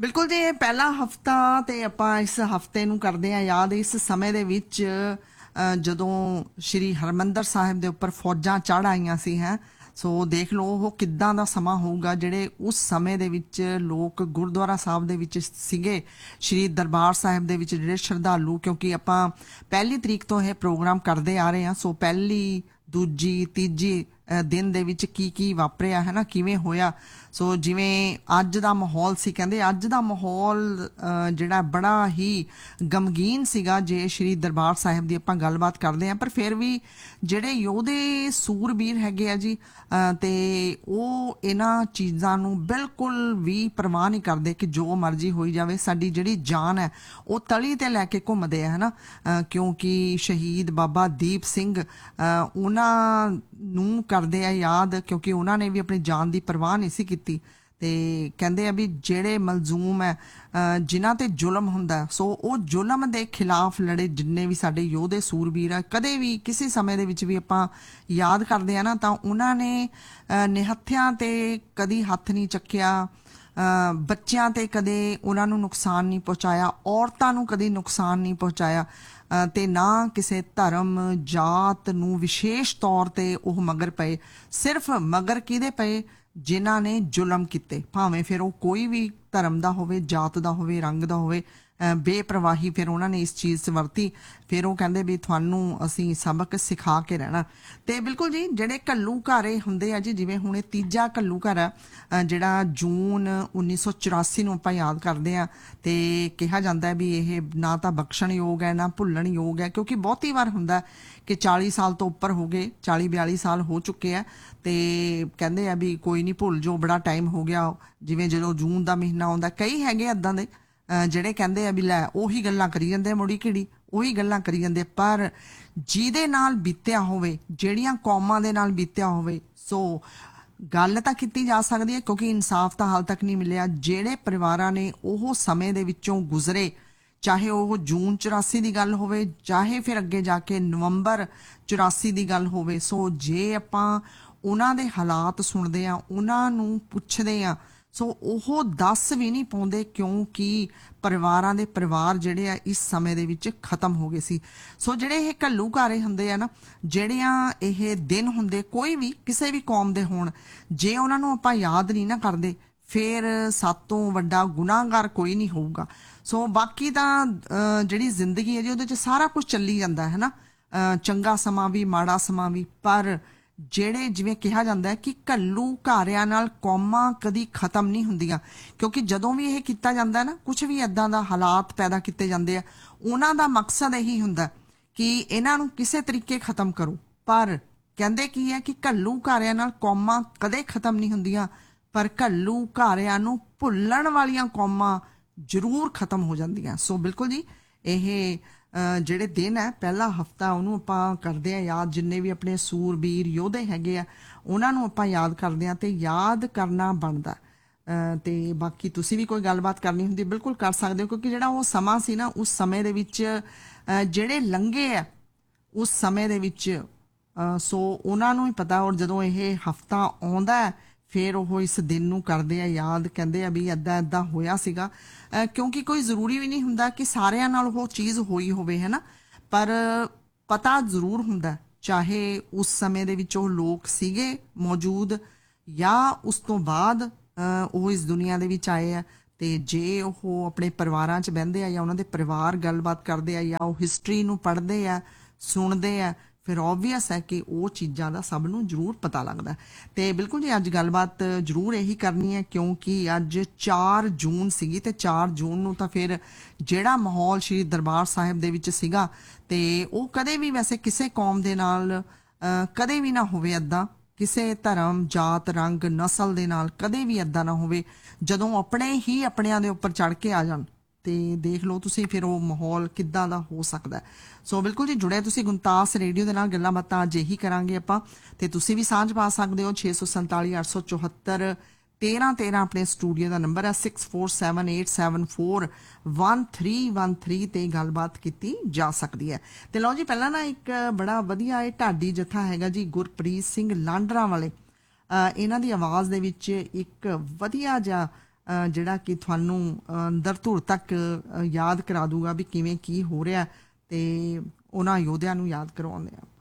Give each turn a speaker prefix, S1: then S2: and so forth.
S1: ਬਿਲਕੁਲ ਜੀ, ਇਹ ਪਹਿਲਾ ਹਫਤਾ ਤੇ ਆਪਾਂ ਇਸ ਹਫਤੇ ਨੂੰ ਕਰਦੇ ਆ ਯਾਦ। ਇਸ ਸਮੇਂ ਦੇ ਵਿੱਚ ਜਦੋਂ ਸ਼੍ਰੀ ਹਰਮੰਦਰ ਸਾਹਿਬ ਦੇ ਉੱਪਰ ਫੌਜਾਂ ਚੜ੍ਹ ਆਈਆਂ ਸੀ ਹੈ। ਸੋ ਦੇਖ ਲਓ ਉਹ ਕਿੱਦਾਂ ਦਾ ਸਮਾਂ ਹੋਊਗਾ, ਜਿਹੜੇ ਉਸ ਸਮੇਂ ਦੇ ਵਿੱਚ ਲੋਕ ਗੁਰਦੁਆਰਾ ਸਾਹਿਬ ਦੇ ਵਿੱਚ ਸੀਗੇ, ਸ਼੍ਰੀ ਦਰਬਾਰ ਸਾਹਿਬ ਦੇ ਵਿੱਚ ਜਿਹੜੇ ਸ਼ਰਧਾਲੂ, ਕਿਉਂਕਿ ਆਪਾਂ 1 ਤਰੀਕ ਤੋਂ ਇਹ ਪ੍ਰੋਗਰਾਮ ਕਰਦੇ ਆ ਰਹੇ ਹਾਂ। ਸੋ ਪਹਿਲੀ, ਦੂਜੀ, ਤੀਜੀ ਦਿਨ ਦੇ ਵਿੱਚ ਕੀ ਵਾਪਰਿਆ ਹੈ ਨਾ, ਕਿਵੇਂ ਹੋਇਆ। ਸੋ ਜਿਵੇਂ ਅੱਜ ਦਾ ਮਾਹੌਲ ਸੀ, ਕਹਿੰਦੇ ਅੱਜ ਦਾ ਮਾਹੌਲ ਜਿਹੜਾ ਬੜਾ ਹੀ ਗਮਗੀਨ ਸੀਗਾ ਜੇ ਸ਼੍ਰੀ ਦਰਬਾਰ ਸਾਹਿਬ ਦੀ ਆਪਾਂ ਗੱਲਬਾਤ ਕਰਦੇ ਹਾਂ। ਪਰ ਫਿਰ ਵੀ ਜਿਹੜੇ ਯੋਧੇ ਸੂਰਬੀਰ ਹੈਗੇ ਆ ਜੀ, ਤੇ ਉਹ ਇਹਨਾਂ ਚੀਜ਼ਾਂ ਨੂੰ ਬਿਲਕੁਲ ਵੀ ਪਰਵਾਹ ਨਹੀਂ ਕਰਦੇ ਕਿ ਜੋ ਮਰਜ਼ੀ ਹੋਈ ਜਾਵੇ, ਸਾਡੀ ਜਿਹੜੀ ਜਾਨ ਹੈ ਉਹ ਤਲੀ ਤੇ ਲੈ ਕੇ ਘੁੰਮਦੇ ਆ ਹੈ ਨਾ। ਕਿਉਂਕਿ ਸ਼ਹੀਦ ਬਾਬਾ ਦੀਪ ਸਿੰਘ, ਉਹਨਾਂ ਨੂੰ ਕਰਦੇ ਆ ਯਾਦ, ਕਿਉਂਕਿ ਉਹਨਾਂ ਨੇ ਵੀ ਆਪਣੀ ਜਾਨ ਦੀ ਪਰਵਾਹ ਨਹੀਂ ਸੀ ਕੀਤੀ। ਤੇ ਕਹਿੰਦੇ ਆ ਵੀ ਜਿਹੜੇ ਮਲਜ਼ੂਮ ਹੈ, ਜਿਨ੍ਹਾਂ ਤੇ ਜ਼ੁਲਮ ਹੁੰਦਾ, ਸੋ ਉਹ ਜ਼ੁਲਮ ਦੇ ਖਿਲਾਫ ਲੜੇ ਜਿੰਨੇ ਵੀ ਸਾਡੇ ਯੋਧੇ ਸੂਰਬੀਰ ਆ। ਕਦੇ ਵੀ ਕਿਸੇ ਸਮੇਂ ਦੇ ਵਿੱਚ ਵੀ ਆਪਾਂ ਯਾਦ ਕਰਦੇ ਆ ਨਾ, ਤਾਂ ਉਹਨਾਂ ਨੇ ਨਿਹੱਥਿਆਂ ਤੇ ਕਦੀ ਹੱਥ ਨਹੀਂ ਚੱਕਿਆ, ਬੱਚਿਆਂ ਤੇ ਕਦੇ ਉਹਨਾਂ ਨੂੰ ਨੁਕਸਾਨ ਨਹੀਂ ਪਹੁੰਚਾਇਆ, ਔਰਤਾਂ ਨੂੰ ਕਦੀ ਨੁਕਸਾਨ ਨਹੀਂ ਪਹੁੰਚਾਇਆ, ਤੇ ਨਾ ਕਿਸੇ ਧਰਮ ਜਾਤ ਨੂੰ ਵਿਸ਼ੇਸ਼ ਤੌਰ ਤੇ ਉਹ ਮਗਰ ਪਏ। ਸਿਰਫ ਮਗਰ ਕਿਹਦੇ ਪਏ? ਜਿਨ੍ਹਾਂ ਨੇ ਜ਼ੁਲਮ ਕੀਤੇ, ਭਾਵੇਂ ਫਿਰ ਉਹ ਕੋਈ ਵੀ ਧਰਮ ਦਾ ਹੋਵੇ, ਜਾਤ ਦਾ ਹੋਵੇ, ਰੰਗ ਦਾ ਹੋਵੇ, ਬੇਪਰਵਾਹੀ ਫਿਰ ਉਹਨਾਂ ਨੇ ਇਸ ਚੀਜ਼ 'ਚ ਵਰਤੀ। ਫਿਰ ਉਹ ਕਹਿੰਦੇ ਵੀ ਤੁਹਾਨੂੰ ਅਸੀਂ ਸਬਕ ਸਿਖਾ ਕੇ ਰਹਿਣਾ। ਤੇ ਬਿਲਕੁਲ ਜੀ, ਜਿਹੜੇ ਘੱਲੂ ਘਾਰੇ ਹੁੰਦੇ ਆ ਜੀ, ਜਿਵੇਂ ਹੁਣ ਇਹ ਤੀਜਾ ਘੱਲੂ ਘਰ ਆ ਜਿਹੜਾ ਜੂਨ 1984 ਨੂੰ ਆਪਾਂ ਯਾਦ ਕਰਦੇ ਆ। ਤੇ ਕਿਹਾ ਜਾਂਦਾ ਵੀ ਇਹ ਨਾ ਤਾਂ ਬਖਸ਼ਣਯੋਗ ਹੈ ਨਾ ਭੁੱਲਣਯੋਗ ਹੈ, ਕਿਉਂਕਿ ਬਹੁਤੀ ਵਾਰ ਹੁੰਦਾ ਕਿ 40 ਸਾਲ ਤੋਂ ਉੱਪਰ ਹੋ ਗਏ, 40-42 ਸਾਲ ਹੋ ਚੁੱਕੇ ਆ। ਤੇ ਕਹਿੰਦੇ ਆ ਵੀ ਕੋਈ ਨਹੀਂ, ਭੁੱਲ ਜੋ, ਬੜਾ ਟਾਈਮ ਹੋ ਗਿਆ। ਜਿਵੇਂ ਜਦੋਂ ਜੂਨ ਦਾ ਮਹੀਨਾ ਆਉਂਦਾ, ਕਈ ਹੈਗੇ ਇੱਦਾਂ ਦੇ ਜਿਹੜੇ ਕਹਿੰਦੇ ਆ ਵੀ ਲੈ ਉਹੀ ਗੱਲਾਂ ਕਰੀ ਜਾਂਦੇ, ਮੁੜੀ ਘਿੜੀ ਉਹੀ ਗੱਲਾਂ ਕਰੀ ਜਾਂਦੇ। ਪਰ ਜਿਹਦੇ ਨਾਲ ਬੀਤਿਆ ਹੋਵੇ, ਜਿਹੜੀਆਂ ਕੌਮਾਂ ਦੇ ਨਾਲ ਬੀਤਿਆ ਹੋਵੇ, ਸੋ ਗੱਲ ਤਾਂ ਕੀਤੀ ਜਾ ਸਕਦੀ ਹੈ, ਕਿਉਂਕਿ ਇਨਸਾਫ ਤਾਂ ਹਾਲ ਤੱਕ ਨਹੀਂ ਮਿਲਿਆ। ਜਿਹੜੇ ਪਰਿਵਾਰਾਂ ਨੇ ਉਹ ਸਮੇਂ ਦੇ ਵਿੱਚੋਂ ਗੁਜ਼ਰੇ, ਚਾਹੇ ਉਹ ਜੂਨ 84 ਦੀ ਗੱਲ ਹੋਵੇ, ਚਾਹੇ ਫਿਰ ਅੱਗੇ ਜਾ ਕੇ ਨਵੰਬਰ 84 ਦੀ ਗੱਲ ਹੋਵੇ, ਸੋ ਜੇ ਆਪਾਂ ਉਹਨਾਂ ਦੇ ਹਾਲਾਤ ਸੁਣਦੇ ਆ, ਉਹਨਾਂ ਨੂੰ ਪੁੱਛਦੇ ਆ, ਸੋ ਉਹ ਦੱਸ ਵੀ ਨਹੀਂ ਪਾਉਂਦੇ, ਕਿਉਂਕਿ ਪਰਿਵਾਰਾਂ ਦੇ ਪਰਿਵਾਰ ਜਿਹੜੇ ਆ ਇਸ ਸਮੇਂ ਦੇ ਵਿੱਚ ਖਤਮ ਹੋ ਗਏ ਸੀ। ਸੋ ਜਿਹੜੇ ਇਹ ਘੱਲੂ ਘਾਰੇ ਹੁੰਦੇ ਆ ਨਾ, ਜਿਹੜੀਆਂ ਇਹ ਦਿਨ ਹੁੰਦੇ, ਕੋਈ ਵੀ ਕਿਸੇ ਵੀ ਕੌਮ ਦੇ ਹੋਣ, ਜੇ ਉਹਨਾਂ ਨੂੰ ਆਪਾਂ ਯਾਦ ਨਹੀਂ ਨਾ ਕਰਦੇ, ਫਿਰ ਸਾਤੋਂ ਵੱਡਾ ਗੁਨਾਹਗਾਰ ਕੋਈ ਨਹੀਂ ਹੋਊਗਾ। ਸੋ ਬਾਕੀ ਤਾਂ ਜਿਹੜੀ ਜ਼ਿੰਦਗੀ ਹੈ ਜੀ, ਉਹਦੇ 'ਚ ਸਾਰਾ ਕੁਝ ਚੱਲੀ ਜਾਂਦਾ ਹੈ ਨਾ, ਚੰਗਾ ਸਮਾਂ ਵੀ, ਮਾੜਾ ਸਮਾਂ ਵੀ। ਪਰ ਜਿਹੜੇ, ਜਿਵੇਂ ਕਿਹਾ ਜਾਂਦਾ ਹੈ ਕਿ ਘੱਲੂ ਘਾਰਿਆਂ ਨਾਲ ਕੌਮਾਂ ਕਦੀ ਖਤਮ ਨਹੀਂ ਹੁੰਦੀਆਂ, ਕਿਉਂਕਿ ਜਦੋਂ ਵੀ ਇਹ ਕੀਤਾ ਜਾਂਦਾ ਨਾ, ਕੁਝ ਵੀ ਇੱਦਾਂ ਦਾ ਹਾਲਾਤ ਪੈਦਾ ਕੀਤੇ ਜਾਂਦੇ ਆ, ਉਹਨਾਂ ਦਾ ਮਕਸਦ ਇਹੀ ਹੁੰਦਾ ਕਿ ਇਹਨਾਂ ਨੂੰ ਕਿਸੇ ਤਰੀਕੇ ਖਤਮ ਕਰੋ। ਪਰ ਕਹਿੰਦੇ ਕੀ ਹੈ ਕਿ ਘੱਲੂ ਘਾਰਿਆਂ ਨਾਲ ਕੌਮਾਂ ਕਦੇ ਖਤਮ ਨਹੀਂ ਹੁੰਦੀਆਂ, ਪਰ ਘੱਲੂ ਘਾਰਿਆਂ ਨੂੰ ਭੁੱਲਣ ਵਾਲੀਆਂ ਕੌਮਾਂ ਜ਼ਰੂਰ ਖਤਮ ਹੋ ਜਾਂਦੀਆਂ। ਸੋ ਬਿਲਕੁਲ ਜੀ, ਇਹ ਜਿਹੜੇ ਦਿਨ ਹੈ, ਪਹਿਲਾ ਹਫਤਾ, ਉਹਨੂੰ ਆਪਾਂ ਕਰਦੇ ਆ ਯਾਦ। ਜਿੰਨੇ ਵੀ ਆਪਣੇ ਸੂਰਬੀਰ ਯੋਧੇ ਹੈਗੇ ਆ, ਉਹਨਾਂ ਨੂੰ ਆਪਾਂ ਯਾਦ ਕਰਦੇ ਆ, ਤੇ ਯਾਦ ਕਰਨਾ ਬਣਦਾ। ਤੇ ਬਾਕੀ ਤੁਸੀਂ ਵੀ ਕੋਈ ਗੱਲਬਾਤ ਕਰਨੀ ਹੁੰਦੀ, ਬਿਲਕੁਲ ਕਰ ਸਕਦੇ ਹੋ, ਕਿਉਂਕਿ ਜਿਹੜਾ ਉਹ ਸਮਾਂ ਸੀ ਨਾ, ਉਸ ਸਮੇਂ ਦੇ ਵਿੱਚ ਜਿਹੜੇ ਲੰਘੇ ਆ ਉਸ ਸਮੇਂ ਦੇ ਵਿੱਚ, ਸੋ ਉਹਨਾਂ ਨੂੰ ਹੀ ਪਤਾ। ਔਰ ਜਦੋਂ ਇਹ ਹਫਤਾ ਆਉਂਦਾ, ਫਿਰ ਉਹ ਇਸ ਦਿਨ ਨੂੰ ਕਰਦੇ ਆ ਯਾਦ, ਕਹਿੰਦੇ ਆ ਵੀ ਇੱਦਾਂ ਹੋਇਆ ਸੀਗਾ। ਕਿਉਂਕਿ ਕੋਈ ਜ਼ਰੂਰੀ ਵੀ ਨਹੀਂ ਹੁੰਦਾ ਕਿ ਸਾਰਿਆਂ ਨਾਲ ਉਹ ਚੀਜ਼ ਹੋਈ ਹੋਵੇ, ਹੈ ਨਾ, ਪਰ ਪਤਾ ਜ਼ਰੂਰ ਹੁੰਦਾ, ਚਾਹੇ ਉਸ ਸਮੇਂ ਦੇ ਵਿੱਚ ਉਹ ਲੋਕ ਸੀਗੇ ਮੌਜੂਦ ਜਾਂ ਉਸ ਤੋਂ ਬਾਅਦ ਉਹ ਇਸ ਦੁਨੀਆ ਦੇ ਵਿੱਚ ਆਏ ਆ। ਤੇ ਜੇ ਉਹ ਆਪਣੇ ਪਰਿਵਾਰਾਂ 'ਚ ਬਹਿੰਦੇ ਆ, ਜਾਂ ਉਹਨਾਂ ਦੇ ਪਰਿਵਾਰ ਗੱਲਬਾਤ ਕਰਦੇ ਆ, ਜਾਂ ਉਹ ਹਿਸਟਰੀ ਨੂੰ ਪੜ੍ਹਦੇ ਆ, ਸੁਣਦੇ ਆ, ਫਿਰ ਓਬਵੀਅਸ ਹੈ ਕਿ ਉਹ ਚੀਜ਼ਾਂ ਦਾ ਸਭ ਨੂੰ ਜ਼ਰੂਰ ਪਤਾ ਲੱਗਦਾ। ਤੇ ਬਿਲਕੁਲ ਜੀ, ਅੱਜ ਗੱਲਬਾਤ ਜ਼ਰੂਰ ਇਹੀ ਕਰਨੀ ਹੈ, ਕਿਉਂਕਿ ਅੱਜ 4 ਜੂਨ ਸੀਗੀ, ਤੇ 4 ਜੂਨ ਨੂੰ ਤਾਂ ਫਿਰ ਜਿਹੜਾ ਮਾਹੌਲ ਸ਼੍ਰੀ ਦਰਬਾਰ ਸਾਹਿਬ ਦੇ ਵਿੱਚ ਸੀਗਾ, ਤੇ ਉਹ ਕਦੇ ਵੀ, ਵੈਸੇ ਕਿਸੇ ਕੌਮ ਦੇ ਨਾਲ ਕਦੇ ਵੀ ਨਾ ਹੋਵੇ ਇੱਦਾਂ, ਕਿਸੇ ਧਰਮ, ਜਾਤ, ਰੰਗ, ਨਸਲ ਦੇ ਨਾਲ ਕਦੇ ਵੀ ਇੱਦਾਂ ਨਾ ਹੋਵੇ, ਜਦੋਂ ਆਪਣੇ ਹੀ ਆਪਣਿਆਂ ਦੇ ਉੱਪਰ ਚੜ੍ਹ ਕੇ ਆ ਜਾਣ। ਤੇ ਦੇਖ ਲਓ ਤੁਸੀਂ ਫਿਰ ਉਹ ਮਾਹੌਲ ਕਿੱਦਾਂ ਦਾ ਹੋ ਸਕਦਾ। ਸੋ ਬਿਲਕੁਲ ਜੀ, ਜੁੜਿਆ ਤੁਸੀਂ ਗੁਣਤਾਸ ਰੇਡੀਓ ਦੇ ਨਾਲ। ਗੱਲਾਂ ਬਾਤਾਂ ਅੱਜ ਇਹੀ ਕਰਾਂਗੇ ਆਪਾਂ, ਤੇ ਤੁਸੀਂ ਵੀ ਸਾਂਝ ਪਾ ਸਕਦੇ ਹੋ। 647 874 1313 ਆਪਣੇ ਸਟੂਡੀਓ ਦਾ ਨੰਬਰ ਹੈ। 6478741313 ਤੇ ਗੱਲਬਾਤ ਕੀਤੀ ਜਾ ਸਕਦੀ ਹੈ। ਤੇ ਲਓ ਜੀ, ਪਹਿਲਾਂ ਨਾ ਇੱਕ ਬੜਾ ਵਧੀਆ ਇਹ ਢਾਡੀ ਜਥਾ ਹੈਗਾ ਜੀ, ਗੁਰਪ੍ਰੀਤ ਸਿੰਘ ਲਾਂਡਰਾਂ ਵਾਲੇ, ਇਹਨਾਂ ਦੀ ਆਵਾਜ਼ ਦੇ ਵਿੱਚ ਇੱਕ ਵਧੀਆ ਜਿਹਾ ਜਿਹੜਾ ਕਿ ਤੁਹਾਨੂੰ ਅੰਦਰ ਧੁਰ ਤੱਕ ਯਾਦ ਕਰਾ ਦੂਗਾ ਵੀ ਕਿਵੇਂ ਕੀ ਹੋ ਰਿਹਾ, ਤੇ ਉਹਨਾਂ ਯੋਧਿਆਂ ਨੂੰ ਯਾਦ ਕਰਵਾਉਂਦੇ ਆ।